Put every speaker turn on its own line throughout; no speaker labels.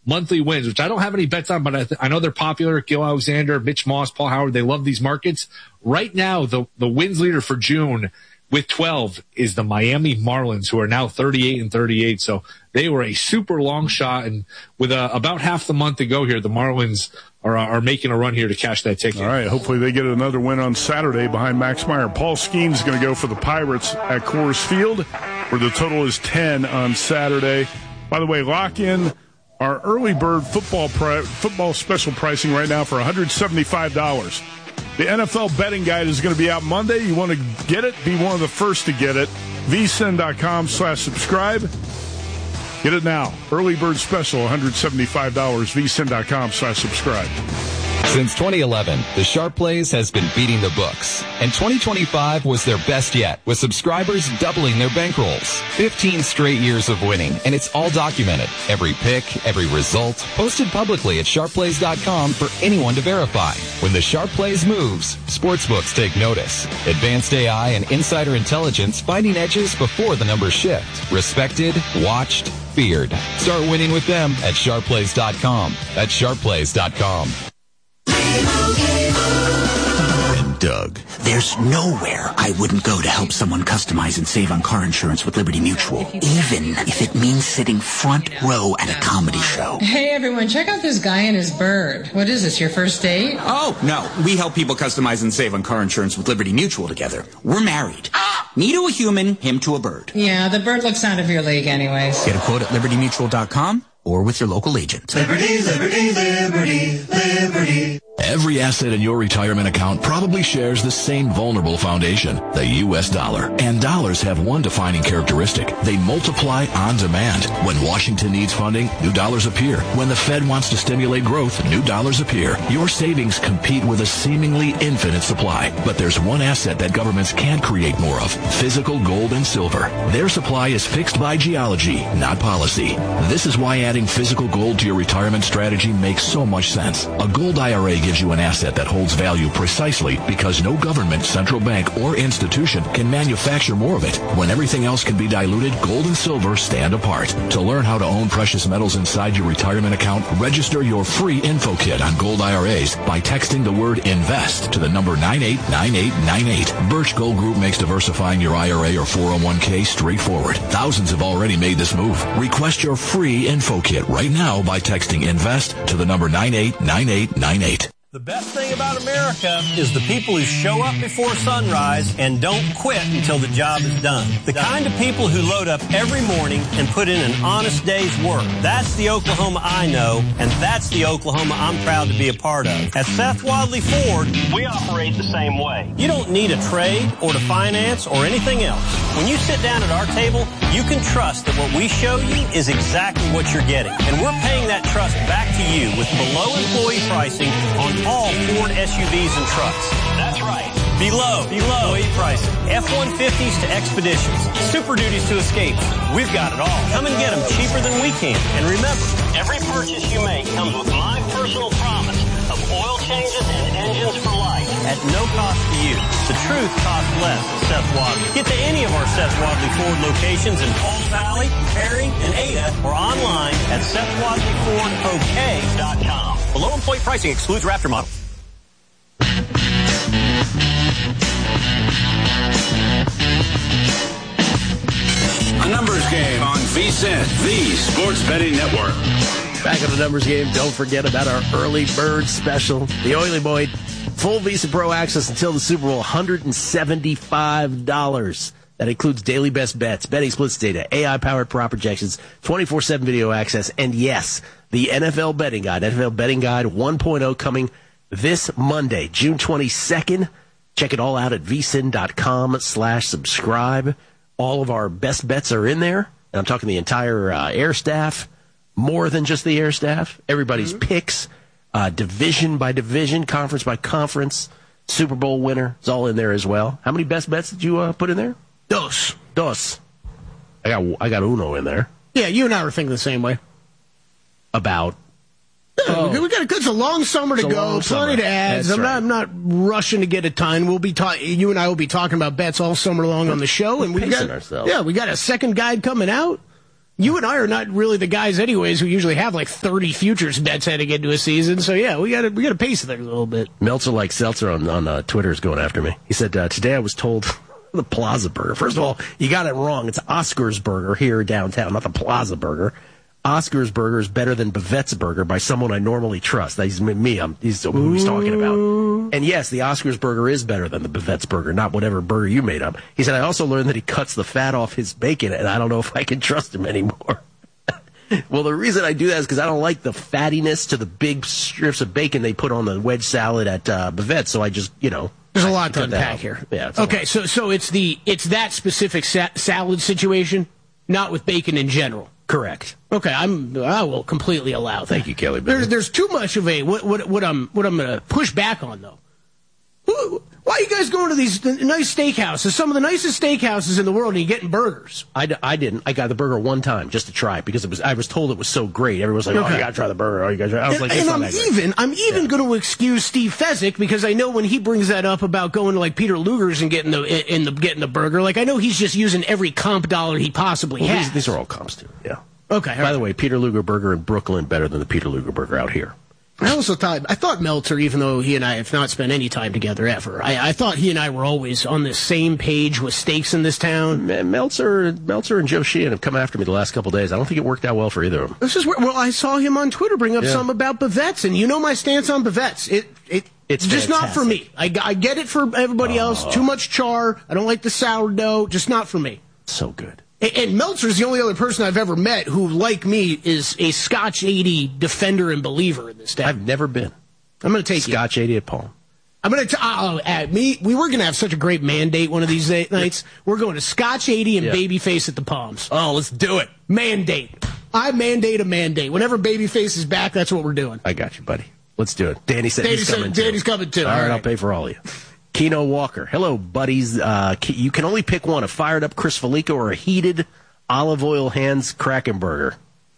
monthly wins, which I don't have any bets on, but I know they're popular. Gil Alexander, Mitch Moss, Paul Howard, they love these markets. Right now, the wins leader for June with 12 is the Miami Marlins, who are now 38-38. So they were a super long shot. And with about half the month to go here, the Marlins are making a run here to cash that ticket.
All right. Hopefully they get another win on Saturday behind Max Meyer. Paul Skeen's going to go for the Pirates at Coors Field, where the total is 10 on Saturday. By the way, lock in our early bird football special pricing right now for $175. The NFL betting guide is going to be out Monday. You want to get it? Be one of the first to get it. vsin.com/subscribe. Get it now. Early bird special, $175. vsin.com/subscribe.
Since 2011, the Sharp Plays has been beating the books, and 2025 was their best yet, with subscribers doubling their bankrolls. 15 straight years of winning, and it's all documented. Every pick, every result, posted publicly at sharpplays.com for anyone to verify. When the Sharp Plays moves, sportsbooks take notice. Advanced AI and insider intelligence finding edges before the numbers shift. Respected, watched, feared. Start winning with them at sharpplays.com. That's sharpplays.com.
And Doug, there's nowhere I wouldn't go to help someone customize and save on car insurance with Liberty Mutual, even if it means sitting front row at a comedy show.
Hey everyone, check out this guy and his bird. What is this, your first date?
Oh, no. We help people customize and save on car insurance with Liberty Mutual together. We're married. Me to a human, him to a bird.
Yeah, the bird looks out of your league anyways.
Get a quote at libertymutual.com or with your local agent.
Liberty, liberty, liberty, liberty.
Every asset in your retirement account probably shares the same vulnerable foundation, the U.S. dollar. And dollars have one defining characteristic. They multiply on demand. When Washington needs funding, new dollars appear. When the Fed wants to stimulate growth, new dollars appear. Your savings compete with a seemingly infinite supply. But there's one asset that governments can't create more of: physical gold and silver. Their supply is fixed by geology, not policy. This is why adding physical gold to your retirement strategy makes so much sense. A gold IRA gives you an asset that holds value precisely because no government, central bank, or institution can manufacture more of it. When everything else can be diluted, gold and silver stand apart. To learn how to own precious metals inside your retirement account, register your free info kit on gold IRAs by texting the word INVEST to the number 989898. Birch Gold Group makes diversifying your IRA or 401k straightforward. Thousands have already made this move. Request your free info kit right now by texting INVEST to the number 989898.
The best thing about America is the people who show up before sunrise and don't quit until the job is done. The kind of people who load up every morning and put in an honest day's work. That's the Oklahoma I know, and that's the Oklahoma I'm proud to be a part of. At Seth Wadley Ford, we operate the same way. You don't need a trade or to finance or anything else. When you sit down at our table, you can trust that what we show you is exactly what you're getting. And we're paying that trust back to you with below employee pricing on all Ford SUVs and trucks. That's right. Below employee pricing. F-150s to Expeditions. Super Duties to Escapes. We've got it all. Come and get them cheaper than we can. And remember, every purchase you make comes with my personal promise of oil changes and engines for life at no cost to you. The truth costs less at Seth Wadley. Get to any of our Seth Wadley Ford locations in Palm Valley, Perry, and Ada, or online at SethWadleyFordOK.com. Below employee pricing excludes Raptor model.
A numbers game on VSiN, the Sports Betting Network.
Back on the numbers game, don't forget about our early bird special. The Oily Boy, full Visa Pro access until the Super Bowl, $175. That includes daily best bets, betting splits data, AI-powered prop projections, 24/7 video access, and yes, the NFL Betting Guide, NFL Betting Guide 1.0 coming this Monday, June 22nd. Check it all out at vsin.com/subscribe. All of our best bets are in there, and I'm talking the entire air staff, more than just the air staff, everybody's picks, division by division, conference by conference, Super Bowl winner is all in there as well. How many best bets did you put in there?
Dos.
I got uno in there.
Yeah, you and I were thinking the same way.
About.
It's a long summer to go, plenty to add. I'm not rushing to get a ton. We'll be you and I will be talking about bets all summer long on the show, and we got a second guide coming out. You and I are not really the guys anyways who usually have like 30 futures bets heading into a season. So, yeah, we got to pace things a little bit.
Meltzer like Seltzer on Twitter is going after me. He said, today I was told the Plaza Burger. First of all, you got it wrong. It's Oscar's Burger here downtown, not the Plaza Burger. Oscar's Burger is better than Bavette's Burger by someone I normally trust. He's me. He's who he's talking about. And yes, the Oscar's Burger is better than the Bavette's Burger, not whatever burger you made up. He said, I also learned that he cuts the fat off his bacon, and I don't know if I can trust him anymore. Well, the reason I do that is because I don't like the fattiness to the big strips of bacon they put on the wedge salad at Bavette's, so I just,
There's a lot to unpack here.
Yeah.
Okay, so it's that specific salad situation, not with bacon in general.
Correct.
Okay, I will completely allow that.
Thank you, Kelly.
There's too much of a what I'm going to push back on though. Why are you guys going to these nice steakhouses? Some of the nicest steakhouses in the world, and you're getting burgers.
I didn't. I got the burger one time just to try it because I was told it was so great. Everyone was like, "Oh, you got to try the burger." Oh, you got to try. I was like,
I'm even going to excuse Steve Fezzik because I know when he brings that up about going to like Peter Luger's and getting the burger, like I know he's just using every comp dollar he possibly has.
These are all comps too. Yeah.
Okay.
By the way, Peter Luger burger in Brooklyn better than the Peter Luger burger out here.
I thought Meltzer, even though he and I have not spent any time together ever, I thought he and I were always on the same page with steaks in this town.
Meltzer and Joe Sheehan have come after me the last couple of days. I don't think it worked out well for either of them.
This is well, I saw him on Twitter bring up something about Bavette's, and you know my stance on Bavette's. It's just not for me. I get it for everybody else. Too much char. I don't like the sourdough. Just not for me.
So good.
And Meltzer's the only other person I've ever met who, like me, is a Scotch 80 defender and believer in this town.
I've never been.
I'm going to take
Scotch 80 at Palm.
I'm going to we were going to have such a great mandate one of these nights. We're going to Scotch 80 and Babyface at the Palms.
Oh, let's do it.
Mandate. I mandate a mandate. Whenever Babyface is back, that's what we're doing.
I got you, buddy. Let's do it. Danny said he's coming too.
Danny's coming too.
All right, I'll pay for all of you. Keno Walker. Hello, buddies. You can only pick one, a fired-up Chris Felica or a heated olive oil hands Krakenburger.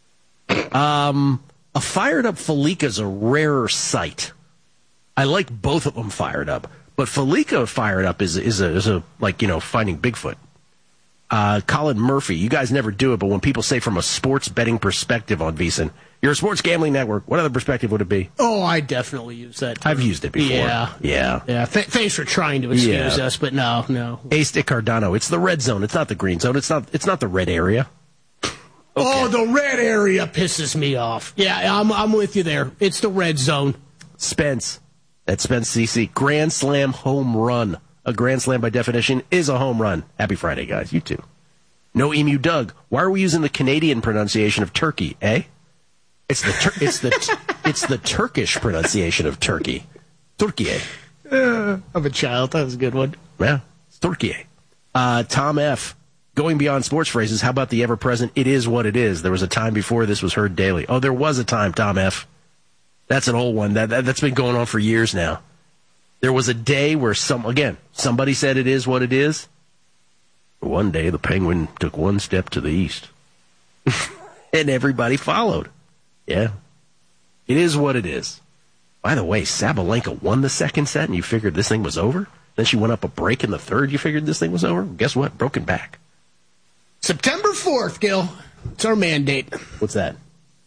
A fired-up Felica's a rarer sight. I like both of them fired up, but Felica fired up is a finding Bigfoot. Colin Murphy, you guys never do it, but when people say from a sports betting perspective on VSiN, you're a sports gambling network, what other perspective would it be?
Oh, I definitely use that term.
I've used it before.
Yeah. Thanks for trying to excuse us, but no.
A-Stick Cardano, it's the red zone. It's not the green zone. It's not the red area.
Okay. Oh, the red area pisses me off. Yeah, I'm with you there. It's the red zone.
Spence, at Spence CC, Grand Slam home run. A Grand Slam, by definition, is a home run. Happy Friday, guys. You too. No Emu Doug. Why are we using the Canadian pronunciation of turkey, eh? It's the Turkish pronunciation of turkey. Turkey.
I'm a child. That was a good one.
Yeah, it's Turkey. Tom F. Going beyond sports phrases, how about the ever-present, it is what it is? There was a time before this was heard daily. Oh, there was a time, Tom F. That's an old one. That's been going on for years now. There was a day where somebody said it is what it is. One day, the Penguin took one step to the east. And everybody followed. Yeah. It is what it is. By the way, Sabalenka won the second set, and you figured this thing was over? Then she went up a break in the third, you figured this thing was over? Guess what? Broken back.
September 4th, Gil. It's our mandate.
What's that?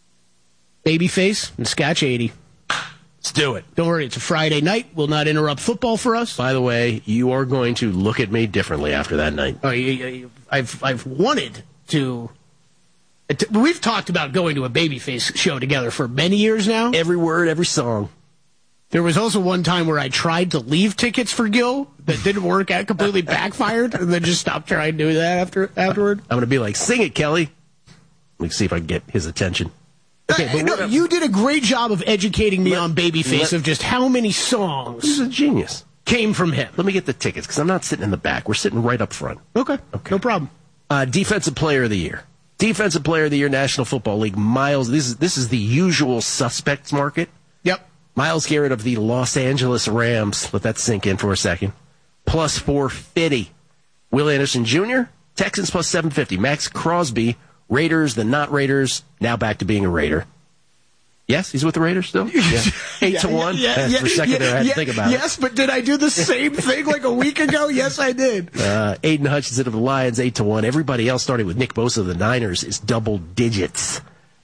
Babyface and Scotch 80.
Let's do it.
Don't worry, it's a Friday night. Will not interrupt football for us.
By the way, you are going to look at me differently after that night.
Oh, I've wanted to. We've talked about going to a Babyface show together for many years now.
Every word, every song.
There was also one time where I tried to leave tickets for Gil that didn't work out, completely backfired, and then just stopped trying to do that afterward.
I'm going to be like, sing it, Kelly. Let me see if I can get his attention.
Okay, but you did a great job of educating me on Babyface of just how many songs.
He's a genius.
Came from him.
Let me get the tickets, because I'm not sitting in the back. We're sitting right up front.
Okay. No problem.
Defensive Player of the Year. Defensive Player of the Year, National Football League. Miles, this is the usual suspects market.
Yep.
Myles Garrett of the Los Angeles Rams. Let that sink in for a second. Plus 450. Will Anderson Jr., Texans plus 750. Max Crosby, Raiders, the not Raiders, now back to being a Raider. Yes, he's with the Raiders still? Yeah. 8-1? For a second there, I had to think about it.
Yes, but did I do the same thing like a week ago? Yes, I did.
Aiden Hutchinson of the Lions, 8-1. Everybody else, starting with Nick Bosa of the Niners, is double digits.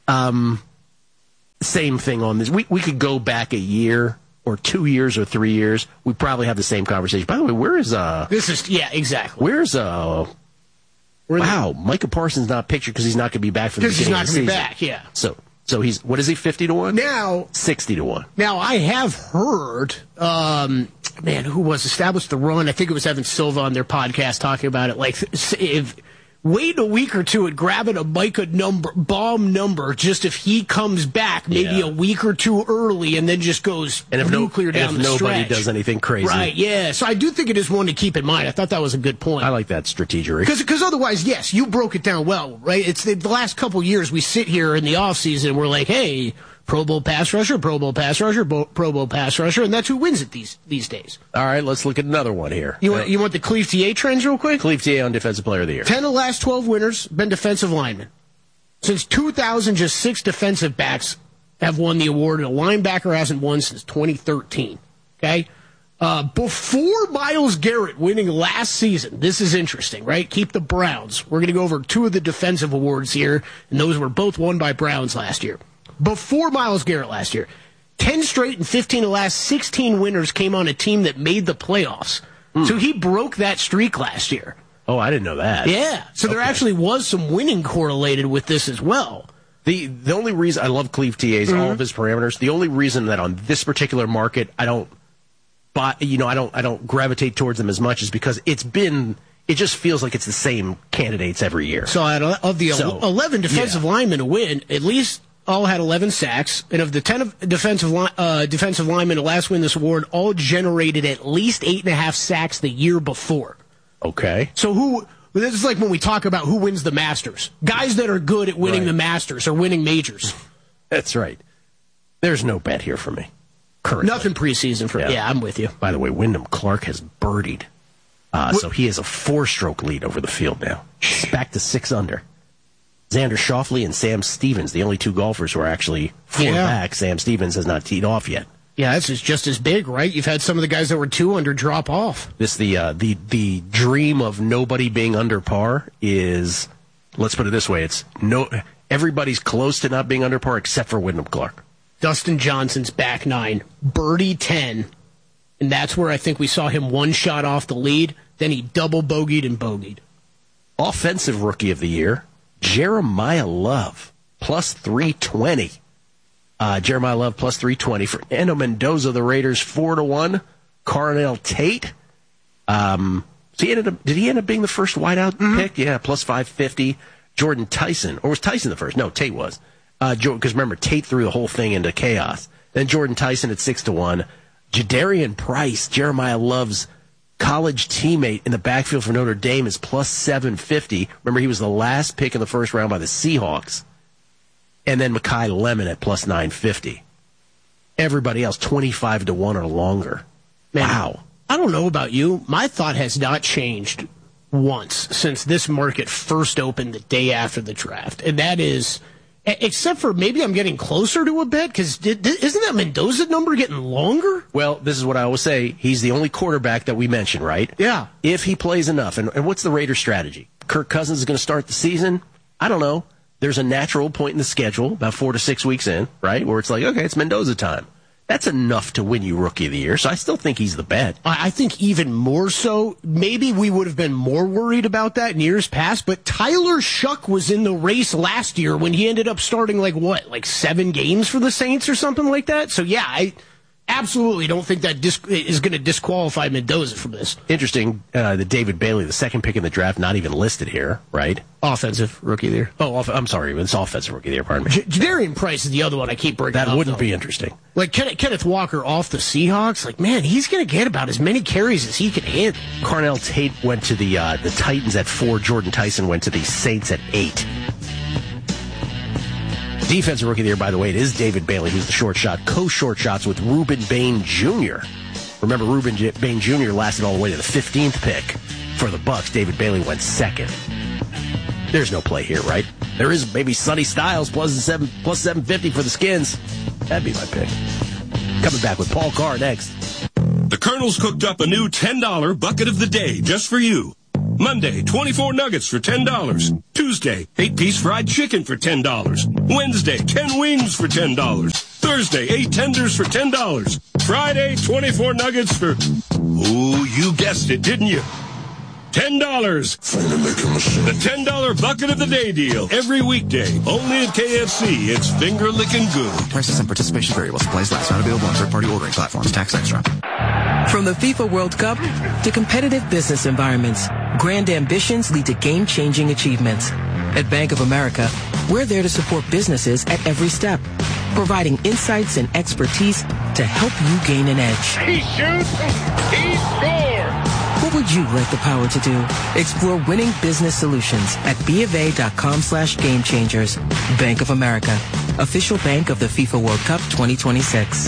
Same thing on this. We could go back a year or 2 years or 3 years. We probably have the same conversation. By the way, where is
exactly.
Where's Micah Parsons not pictured because he's not going to be back for the beginning of the season.
Because he's not going to be back, yeah.
So he's, what is he, 50-1?
Now
60-1.
Now I have heard, who was established the run? I think it was Evan Silva on their podcast talking about it. Like, if waiting a week or two and grabbing a Micah bomb number, just if he comes back maybe a week or two early and then just goes nuclear down the stretch.
If nobody does anything crazy.
Right, yeah. So I do think it is one to keep in mind. I thought that was a good point.
I like that strategy.
Because otherwise, yes, you broke it down well, right? It's the last couple years we sit here in the offseason and we're like, hey, Pro Bowl pass rusher, Pro Bowl pass rusher, Pro Bowl pass rusher, and that's who wins it these days.
All right, let's look at another one here.
You want the Cleve TA trends real quick?
Cleve TA on Defensive Player of the Year. 10
of the last 12 winners been defensive linemen. Since 2000, just 6 defensive backs have won the award, and a linebacker hasn't won since 2013. Okay? Before Myles Garrett winning last season, this is interesting, right? Keep the Browns. We're going to go over 2 of the defensive awards here, and those were both won by Browns last year. Before Myles Garrett last year, 10 straight and 15 of the last 16 winners came on a team that made the playoffs. So he broke that streak last year.
Oh, I didn't know that.
Yeah. So there actually was some winning correlated with this as well.
The only reason I love Cleve TA's, all of his parameters, the only reason that on this particular market I don't gravitate towards them as much is because it just feels like it's the same candidates every year.
So of the 11 defensive linemen to win, at least all had 11 sacks, and of the 10 defensive linemen to last win this award, all generated at least 8.5 sacks the year before.
Okay.
So this is like when we talk about who wins the Masters. Guys that are good at winning the Masters or winning majors.
That's right. There's no bet here for me. Currently.
Nothing preseason for me. Yeah, I'm with you.
By the way, Wyndham Clark has birdied. So he has a 4-stroke lead over the field now. He's back to 6 under. Xander Schauffele and Sam Stevens, the only 2 golfers who are actually 4 back. Sam Stevens has not teed off yet.
Yeah, this is just as big, right? You've had some of the guys that were 2 under drop off.
This the dream of nobody being under par is, let's put it this way, everybody's close to not being under par except for Wyndham Clark.
Dustin Johnson's back 9, birdie 10, and that's where I think we saw him 1 shot off the lead. Then he double bogeyed and bogeyed.
Offensive Rookie of the Year, Jeremiah Love, plus 320. Jeremiah Love, plus 320. For Fernando Mendoza, the Raiders, 4-1. Carnell Tate. Did he end up being the first wideout pick? Yeah, plus 550. Jordan Tyson. Or was Tyson the first? No, Tate was. Because remember, Tate threw the whole thing into chaos. Then Jordan Tyson at 6-1. Jadarian Price, Jeremiah Love's college teammate in the backfield for Notre Dame, is plus 750. Remember, he was the last pick in the first round by the Seahawks. And then Mekhi Lemon at plus 950. Everybody else 25-1 or longer.
Man,
wow.
I don't know about you. My thought has not changed once since this market first opened the day after the draft. And that is, except for maybe I'm getting closer to a bet, because isn't that Mendoza number getting longer?
Well, this is what I always say. He's the only quarterback that we mentioned, right?
Yeah.
If he plays enough. And what's the Raiders' strategy? Kirk Cousins is going to start the season? I don't know. There's a natural point in the schedule, about 4 to 6 weeks in, right, where it's like, okay, it's Mendoza time. That's enough to win you Rookie of the Year, so I still think he's the bet.
I think even more so, maybe we would have been more worried about that in years past, but Tyler Shuck was in the race last year when he ended up starting, like 7 games for the Saints or something like that? So, yeah, I absolutely don't think that is going to disqualify Mendoza from this.
Interesting, the David Bailey, the second pick in the draft, not even listed here, right?
Offensive Rookie of the Year.
Oh, I'm sorry, it's Offensive Rookie of the Year, pardon me.
Jadarian Price is the other one I keep bringing up.
That wouldn't be interesting.
Like Kenneth Walker off the Seahawks, like, man, he's going to get about as many carries as he can handle.
Carnell Tate went to the Titans at 4. Jordan Tyson went to the Saints at 8. Defensive Rookie of the Year, by the way, it is David Bailey, who's the short shot. Co-short shots with Ruben Bain Jr. Remember, Ruben Bain Jr. lasted all the way to the 15th pick for the Bucs. David Bailey went 2nd. There's no play here, right? There is maybe Sonny Styles plus 750 for the Skins. That'd be my pick. Coming back with Paul Carr next.
The Colonel's cooked up a new $10 bucket of the day just for you. Monday, 24 nuggets for $10. Tuesday, 8-piece fried chicken for $10. Wednesday, 10 wings for $10. Thursday, 8 tenders for $10. Friday, 24 nuggets for... Ooh, you guessed it, didn't you? $10. The $10 bucket of the day deal. Every weekday. Only at KFC. It's finger licking good.
Prices and participation vary while supplies last. Not available on third-party ordering platforms. Tax extra.
From the FIFA World Cup to competitive business environments, grand ambitions lead to game-changing achievements. At Bank of America, we're there to support businesses at every step, providing insights and expertise to help you gain an edge.
He shoots. He scores.
What would you like the power to do? Explore winning business solutions at BofA.com/gamechangers. Bank of America, official bank of the FIFA World Cup 2026.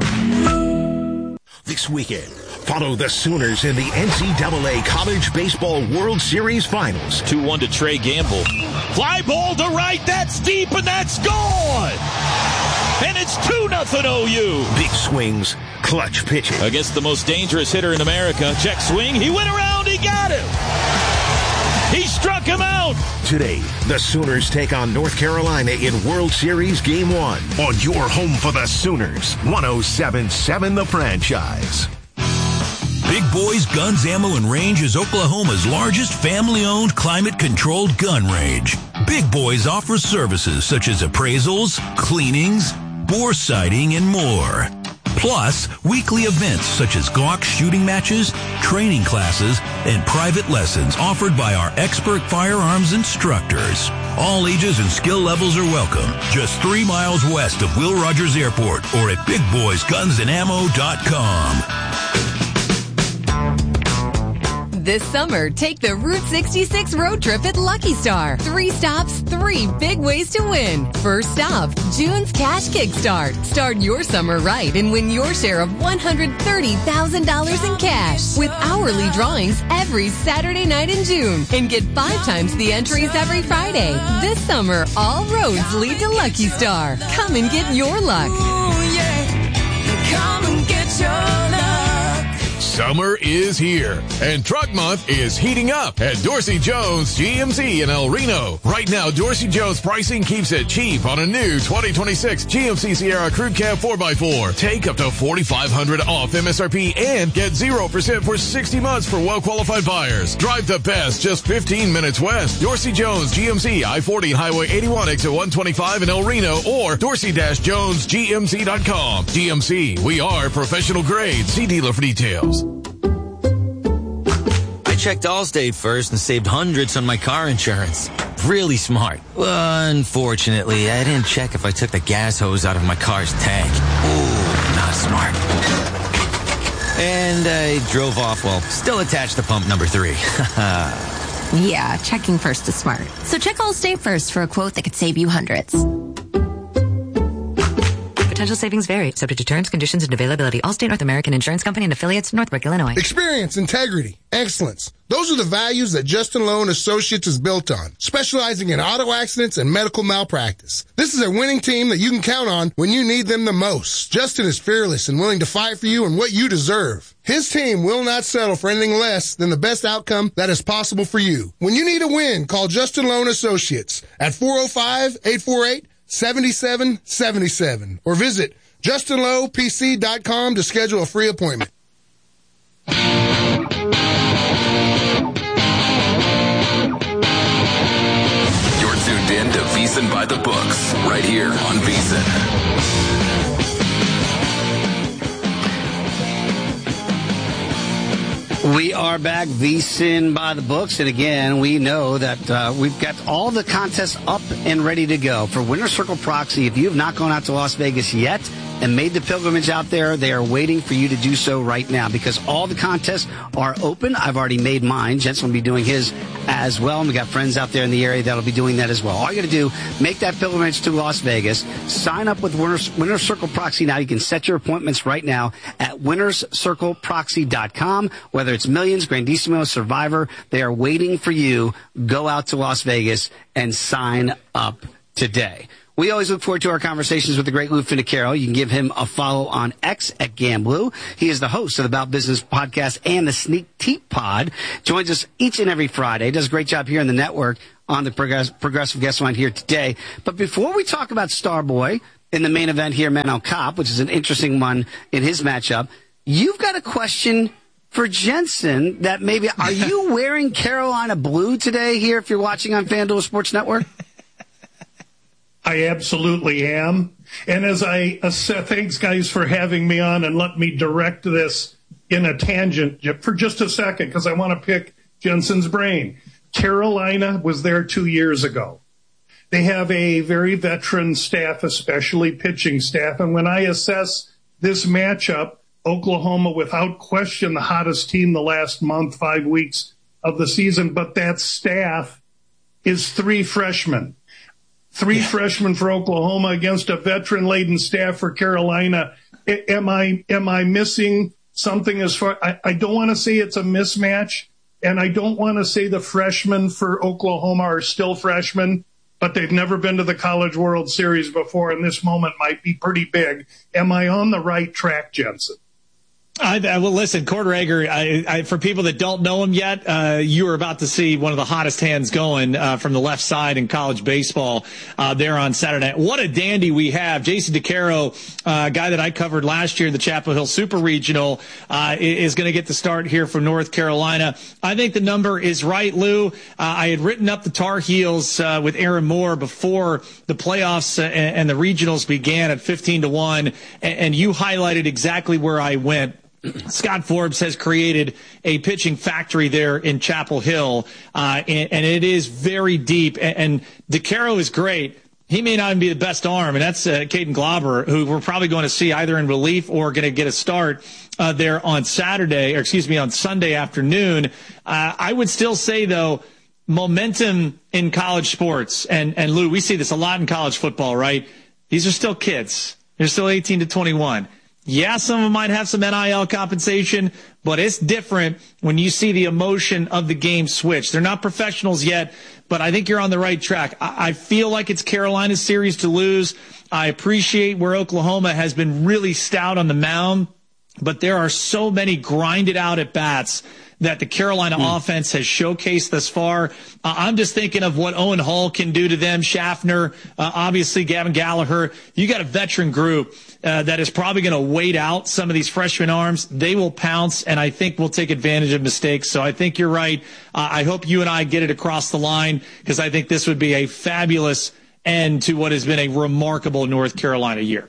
This weekend, follow the Sooners in the NCAA College Baseball World Series Finals.
2-1 to Trey Gamble. Fly ball to right, that's deep, and that's gone! And it's 2-0 OU.
Big swings, clutch pitching.
Against the most dangerous hitter in America. Check swing, he went around, he got him! He struck him out!
Today, the Sooners take on North Carolina in World Series Game 1 on your home for the Sooners, 107.7 The Franchise.
Big Boys Guns, Ammo, and Range is Oklahoma's largest family-owned, climate-controlled gun range. Big Boys offers services such as appraisals, cleanings, bore sighting, and more. Plus, weekly events such as Glock shooting matches, training classes, and private lessons offered by our expert firearms instructors. All ages and skill levels are welcome. Just 3 miles west of Will Rogers Airport or at BigBoysGunsAndAmmo.com.
This summer, take the Route 66 road trip at Lucky Star. 3 stops, 3 big ways to win. First stop, June's Cash Kickstart. Start your summer right and win your share of $130,000 in cash with hourly drawings every Saturday night in June. And get 5 times the entries every Friday. This summer, all roads lead to Lucky Star. Come and get your luck.
Ooh, yeah. Come and get your luck.
Summer is here, and Truck Month is heating up at Dorsey Jones GMC in El Reno. Right now, Dorsey Jones pricing keeps it cheap on a new 2026 GMC Sierra Crew Cab 4x4. Take up to $4,500 off MSRP and get 0% for 60 months for well-qualified buyers. Drive the best just 15 minutes west. Dorsey Jones GMC, I-40 Highway 81, exit 125 in El Reno, or dorsey-jonesgmc.com. GMC, we are professional grade. See dealer for details.
I checked Allstate first and saved hundreds on my car insurance. Really smart. Unfortunately, I didn't check if I took the gas hose out of my car's tank. Ooh, not smart. And I drove off, still attached to pump number 3.
Yeah, checking first is smart. So check Allstate first for a quote that could save you hundreds.
Potential savings vary, subject to terms, conditions, and availability. Allstate North American Insurance Company and affiliates, Northbrook, Illinois.
Experience, integrity, excellence. Those are the values that Justin Lowe & Associates is built on, specializing in auto accidents and medical malpractice. This is a winning team that you can count on when you need them the most. Justin is fearless and willing to fight for you and what you deserve. His team will not settle for anything less than the best outcome that is possible for you. When you need a win, call Justin Lowe & Associates at 405-848-7777 or visit JustinLowePC.com to schedule a free appointment.
You're tuned in to VSiN by the Books, right here on VSiN.
We are back, VSiN by the Books, and again, we know that we've got all the contests up and ready to go. For Winner's Circle Proxy, if you have not gone out to Las Vegas yet and made the pilgrimage out there, they are waiting for you to do so right now because all the contests are open. I've already made mine. Jensen will be doing his as well, and we got friends out there in the area that'll be doing that as well. All you got to do, make that pilgrimage to Las Vegas, sign up with Winner's Circle Proxy now. You can set your appointments right now at winnerscircleproxy.com. Whether it's Millions, Grandissimo, Survivor, they are waiting for you. Go out to Las Vegas and sign up today. We always look forward to our conversations with the great Lou Finicaro. You can give him a follow on X at Gamblou. He is the host of the About Business podcast and the Sneak Teep Pod. Joins us each and every Friday. Does a great job here in the network on the Progressive Guest Line here today. But before we talk about Starboy in the main event here, Manel Kopp, which is an interesting one in his matchup, you've got a question for Jensen that maybe, are you wearing Carolina blue today here if you're watching on FanDuel Sports Network?
I absolutely am. And as I said, thanks guys for having me on, and let me direct this in a tangent for just a second because I want to pick Jensen's brain. Carolina was there 2 years ago. They have a very veteran staff, especially pitching staff. And when I assess this matchup, Oklahoma, without question, the hottest team the last month, 5 weeks of the season. But that staff is 3 freshmen. Three freshmen for Oklahoma against a veteran-laden staff for Carolina. Am I missing something as far? I don't want to say it's a mismatch, and I don't want to say the freshmen for Oklahoma are still freshmen, but they've never been to the College World Series before, and this moment might be pretty big. Am I on the right track, Jensen?
Well, listen, Corder Egger, for people that don't know him yet, you are about to see one of the hottest hands going from the left side in college baseball there on Saturday night. What a dandy we have. Jason DeCaro, a guy that I covered last year in the Chapel Hill Super Regional, is going to get the start here from North Carolina. I think the number is right, Lou. I had written up the Tar Heels with Aaron Moore before the playoffs and the regionals began at 15-1, and you highlighted exactly where I went. Scott Forbes has created a pitching factory there in Chapel Hill, and it is very deep. And DeCaro is great. He may not even be the best arm, and that's Caden Glauber, who we're probably going to see either in relief or going to get a start there on on Sunday afternoon. I would still say, though, momentum in college sports, and Lou, we see this a lot in college football, right? These are still kids. They're still 18 to 21. Yeah, some of them might have some NIL compensation, but it's different when you see the emotion of the game switch. They're not professionals yet, but I think you're on the right track. I feel like it's Carolina's series to lose. I appreciate where Oklahoma has been really stout on the mound, but there are so many grinded out at bats that the Carolina offense has showcased thus far. I'm just thinking of what Owen Hall can do to them, Schaffner, obviously Gavin Gallagher. You got a veteran group that is probably going to wait out some of these freshman arms. They will pounce, and I think we'll take advantage of mistakes. So I think you're right. I hope you and I get it across the line because I think this would be a fabulous end to what has been a remarkable North Carolina year.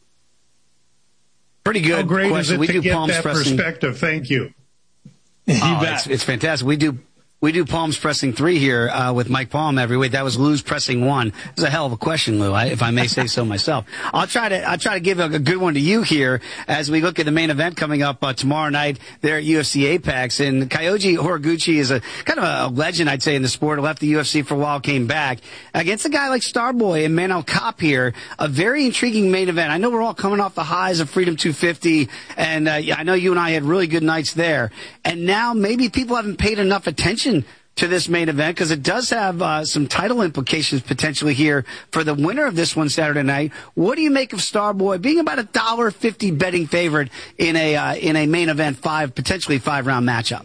Pretty good.
How great
question.
is it to get that perspective? Thank you.
It's fantastic. We do Palms Pressing 3 here with Mike Palm every week. That was Lou's Pressing 1. It's a hell of a question, Lou, if I may say so myself. I'll try to give a good one to you here as we look at the main event coming up tomorrow night there at UFC Apex. And Kyoji Horiguchi is a kind of a legend, I'd say, in the sport. Left the UFC for a while, came back against a guy like Starboy and Manel Kopp here. A very intriguing main event. I know we're all coming off the highs of Freedom 250, and I know you and I had really good nights there. And now maybe people haven't paid enough attention to this main event because it does have some title implications potentially here for the winner of this one Saturday night. What do you make of Starboy being about $1.50 betting favorite in a main event potentially 5-round matchup?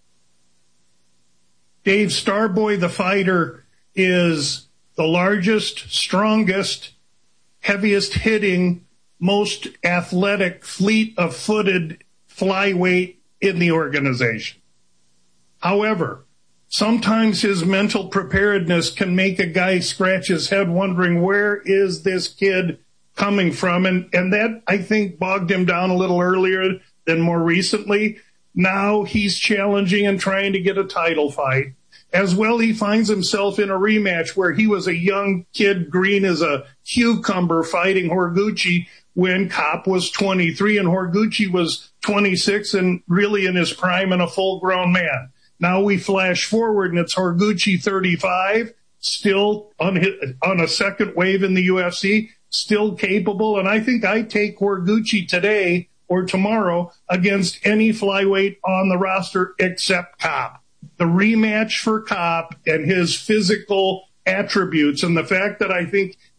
Dave, Starboy the fighter is the largest, strongest, heaviest hitting, most athletic, fleet of footed flyweight in the organization. However, sometimes his mental preparedness can make a guy scratch his head wondering, where is this kid coming from? And that, I think, bogged him down a little earlier than more recently. Now he's challenging and trying to get a title fight. As well, he finds himself in a rematch where he was a young kid, green as a cucumber, fighting Horiguchi when Kopp was 23 and Horiguchi was 26 and really in his prime and a full-grown man. Now we flash forward, and it's Horiguchi 35, still on a second wave in the UFC, still capable. And I think I take Horiguchi today or tomorrow against any flyweight on the roster except Kopp. The rematch for Kopp and his physical attributes and the fact that I think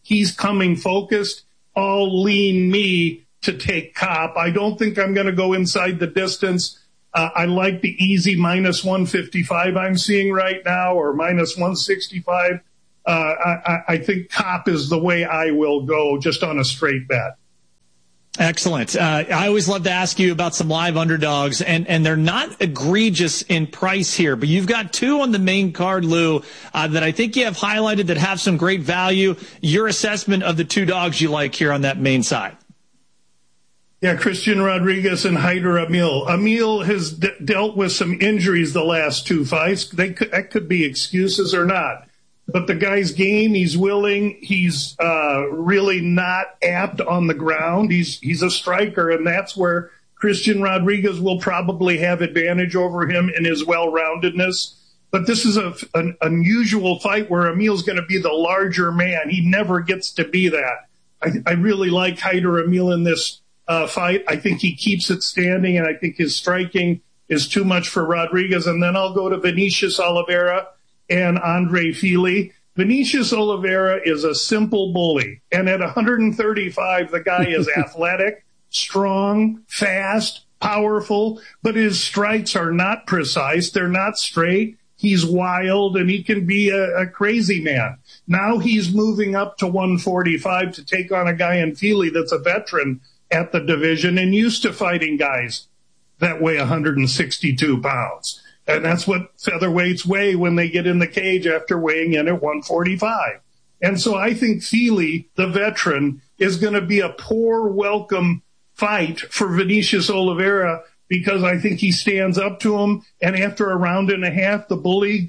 he's coming focused, I'll lean me to take Kopp. I don't think I'm going to go inside the distance. I like the easy minus 155 I'm seeing right now, or minus 165. I think Kopp is the way I will go, just on a straight bet.
Excellent. I always love to ask you about some live underdogs, and they're not egregious in price here, but you've got two on the main card, Lou, that I think you have highlighted that have some great value. Your assessment of the two dogs you like here on that main side.
Yeah, Christian Rodriguez and Haider Emil. Emil has dealt with some injuries the last two fights. That could be excuses or not. But the guy's game, he's willing. He's really not apt on the ground. He's a striker, and that's where Christian Rodriguez will probably have advantage over him in his well-roundedness. But this is an unusual fight where Emil's going to be the larger man. He never gets to be that. I really like Haider Emil in this fight. I think he keeps it standing, and I think his striking is too much for Rodriguez. And then I'll go to Vinicius Oliveira and Andre Fili. Vinicius Oliveira is a simple bully. And at 135, the guy is athletic, strong, fast, powerful, but his strikes are not precise. They're not straight. He's wild, and he can be a crazy man. Now he's moving up to 145 to take on a guy in Fili that's a veteran at the division and used to fighting guys that weigh 162 pounds. And that's what featherweights weigh when they get in the cage after weighing in at 145. And so I think Fili, the veteran, is going to be a poor welcome fight for Vinicius Oliveira, because I think he stands up to him. And after a round and a half, the bully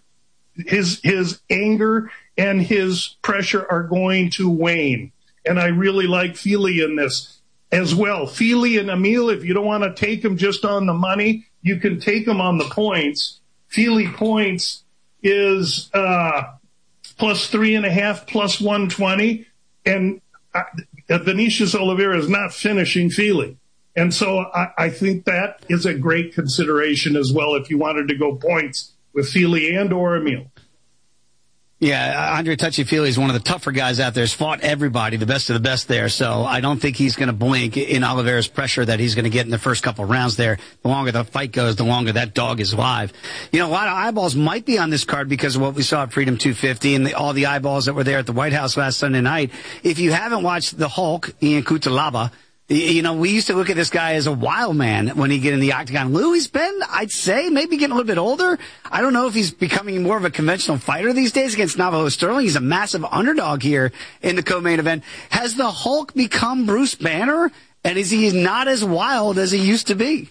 his anger and his pressure are going to wane. And I really like Fili in this as well. Fili and Emil, if you don't want to take them just on the money, you can take them on the points. Fili points is plus 3.5, plus 120. And Vinicius Oliveira is not finishing Fili. And so I think that is a great consideration as well if you wanted to go points with Fili and or Emil.
Yeah, Andre Touchy Fili is one of the tougher guys out there. He's fought everybody, the best of the best there. So I don't think he's going to blink in Oliveira's pressure that he's going to get in the first couple of rounds there. The longer the fight goes, the longer that dog is live. You know, a lot of eyeballs might be on this card because of what we saw at Freedom 250 and all the eyeballs that were there at the White House last Sunday night. If you haven't watched the Hulk, Ian Cutelaba, you know, we used to look at this guy as a wild man when he get in the octagon. Lou, he's been, I'd say, maybe getting a little bit older. I don't know if he's becoming more of a conventional fighter these days against Navajo Sterling. He's a massive underdog here in the co-main event. Has the Hulk become Bruce Banner? And is he not as wild as he used to be?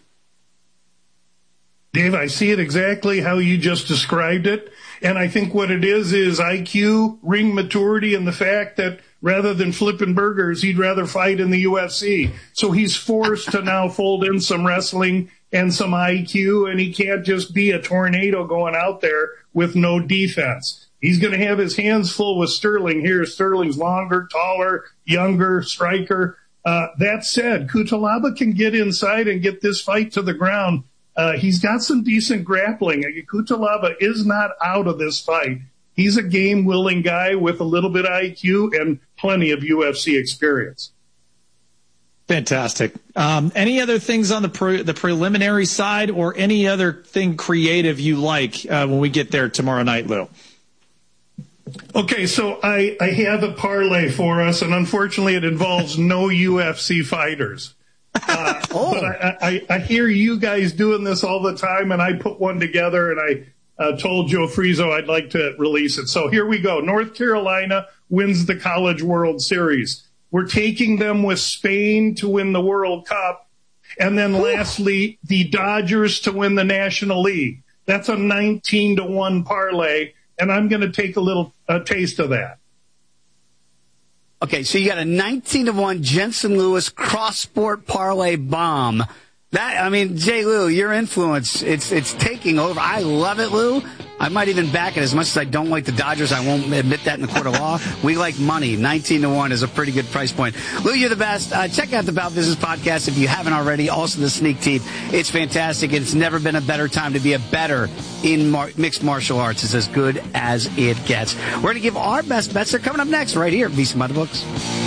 Dave, I see it exactly how you just described it. And I think what it is IQ, ring maturity, and the fact that rather than flipping burgers, he'd rather fight in the UFC. So he's forced to now fold in some wrestling and some IQ, and he can't just be a tornado going out there with no defense. He's going to have his hands full with Sterling here. Sterling's longer, taller, younger, striker. That said, Cutelaba can get inside and get this fight to the ground. He's got some decent grappling. Cutelaba is not out of this fight. He's a game-willing guy with a little bit of IQ and plenty of UFC experience.
Fantastic. Any other things on the preliminary side, or any other thing creative you like when we get there tomorrow night, Lou?
Okay, so I have a parlay for us, and unfortunately it involves no UFC fighters. But I hear you guys doing this all the time, and I put one together, and I told Joe Frizo I'd like to release it. So here we go. North Carolina wins the College World Series. We're taking them with Spain to win the World Cup. And then lastly, the Dodgers to win the National League. That's a 19-1 parlay, and I'm going to take a taste of that.
Okay, so you got a 19-1 Jensen Lewis cross-sport parlay bomb. That, I mean, Jay Lou, your influence, it's taking over. I love it, Lou. I might even back it. As much as I don't like the Dodgers, I won't admit that in the court of law. We like money. 19-1 is a pretty good price point. Lou, you're the best. Check out the Bout Business podcast if you haven't already. Also, the Sneak Team. It's fantastic. It's never been a better time to be a better in mixed martial arts. It's as good as it gets. We're going to give our best bets. They're coming up next right here at VSiN by the Books.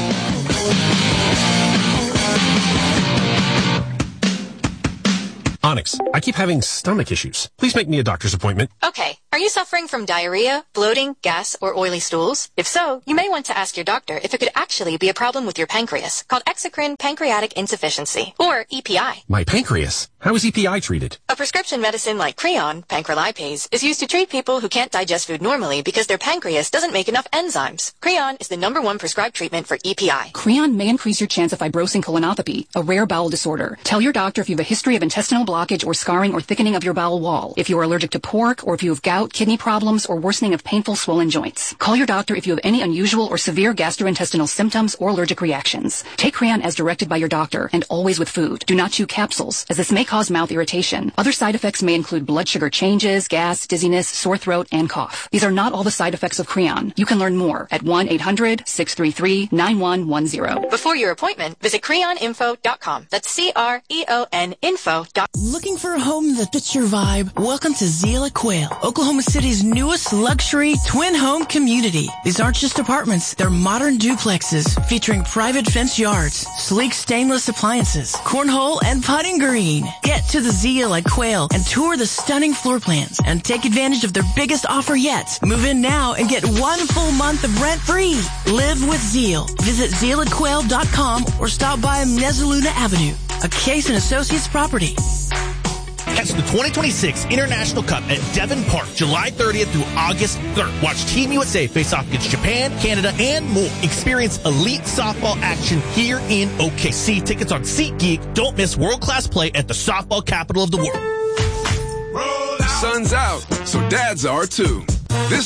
Onyx, I keep having stomach issues. Please make me a doctor's appointment.
Okay. Are you suffering from diarrhea, bloating, gas, or oily stools? If so, you may want to ask your doctor if it could actually be a problem with your pancreas, called exocrine pancreatic insufficiency, or EPI.
My pancreas? How is EPI treated?
A prescription medicine like Creon, pancrelipase, is used to treat people who can't digest food normally because their pancreas doesn't make enough enzymes. Creon is the #1 prescribed treatment for EPI.
Creon may increase your chance of fibrosing colonopathy, a rare bowel disorder. Tell your doctor if you have a history of intestinal blockage or scarring or thickening of your bowel wall, if you are allergic to pork, or if you have gout, kidney problems, or worsening of painful swollen joints. Call your doctor if you have any unusual or severe gastrointestinal symptoms or allergic reactions. Take Creon as directed by your doctor and always with food. Do not chew capsules, as this may cause mouth irritation. Other side effects may include blood sugar changes, gas, dizziness, sore throat, and cough. These are not all the side effects of Creon. You can learn more at 1-800-633-9110.
Before your appointment, visit creoninfo.com. That's CREON info.com.
Looking for a home that fits your vibe? Welcome to Zila Quail, Oklahoma City's newest luxury twin home community. These aren't just apartments, they're modern duplexes featuring private fence yards, sleek stainless appliances, cornhole, and putting green. Get to the Zila Quail and tour the stunning floor plans and take advantage of their biggest offer yet. Move in now and get 1 full month of rent free. Live with Zeal. Visit ZealAquail.com or stop by Mezzaluna Avenue, a Case & Associates property.
Catch the 2026 International Cup at Devon Park, July 30th through August 3rd. Watch Team USA face off against Japan, Canada, and more. Experience elite softball action here in OKC. Tickets on SeatGeek. Don't miss world-class play at the softball capital of the world.
Sun's out, so dads are too. This